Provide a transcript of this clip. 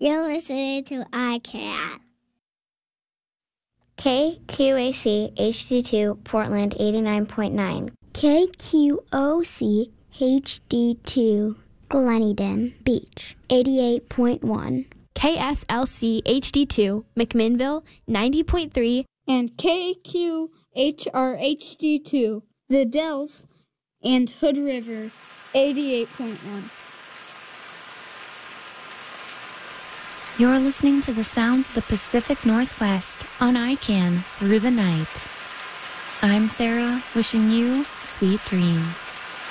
You're listening to iCat. KQAC HD2 Portland 89.9. KQOC HD2 Gleneden Beach 88.1. KSLC HD2 McMinnville 90.3. And KQHR HD2 The Dells and Hood River 88.1. You're listening to the sounds of the Pacific Northwest on ICANN through the night. I'm Sarah, wishing you sweet dreams.